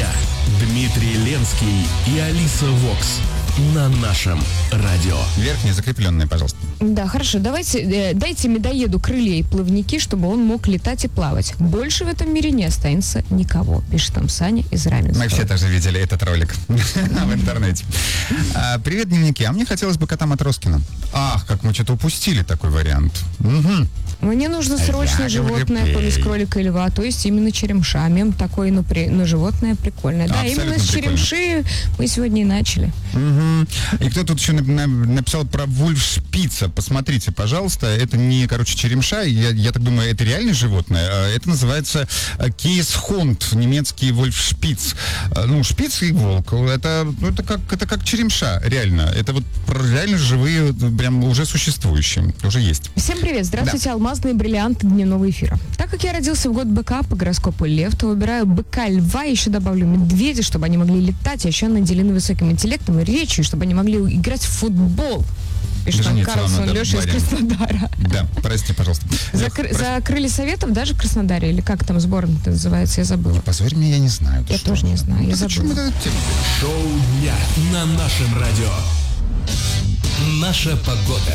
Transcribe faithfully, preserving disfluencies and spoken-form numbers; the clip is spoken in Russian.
дня. Дмитрий Ленский и Алиса Вокс на нашем радио. Верхние закрепленные, пожалуйста. Да, хорошо. Давайте, э, дайте медоеду крылья и плавники, чтобы он мог летать и плавать. Больше в этом мире не останется никого, пишет нам Саня из Раменского. Мы все тоже видели этот ролик в интернете. А, привет, дневники. А мне хотелось бы кота Матроскина. Ах, как мы что-то упустили такой вариант. Угу. Мне нужно срочно животное, помесь кролика и льва, то есть именно черемша. Мем такой, но, при, но животное прикольное. Да, Абсолютно именно с черемши мы сегодня и начали. Угу. И кто тут еще на, на, написал про вульфшпица? Посмотрите, пожалуйста. Это не, короче, черемша. Я, я так думаю, это реальное животное. Это называется кейсхунд, немецкий вульфшпиц. Ну, шпиц и волк. Это, ну, это, как, это как черемша, реально. Это вот реально живые, прям уже существующие. Уже есть. Всем привет. Здравствуйте, да. Алмазные бриллианты дневного эфира. Так как я родился в год быка по гороскопу Лев, то выбираю быка, льва, еще добавлю медведя, чтобы они могли летать, а еще наделены высоким интеллектом и речью, чтобы они могли играть в футбол. Пишет нам Карлсон Леша из Краснодара. Да, прости, пожалуйста. Закр... Лев, Закрыли советов даже в Краснодаре? Или как там сборная-то называется? Я забыла. Позорь меня, я не знаю. Я тоже не знаю, я забыла. Шоу дня на нашем радио. Наша погода.